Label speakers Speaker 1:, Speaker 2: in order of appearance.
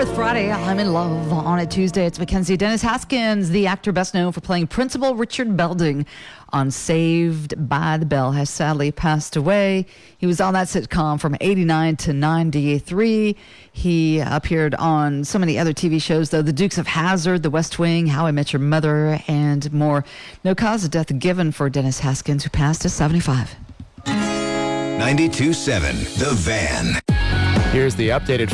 Speaker 1: 4th Friday, I'm in love. On a Tuesday, it's Mackenzie. Dennis Haskins, the actor best known for playing Principal Richard Belding on Saved by the Bell, has sadly passed away. He was on that sitcom from 89 to 93. He appeared on so many other TV shows, though: The Dukes of Hazzard, The West Wing, How I Met Your Mother, and more. No cause of death given for Dennis Haskins, who passed at 75.
Speaker 2: 92.7 The Van.
Speaker 3: Here's the updated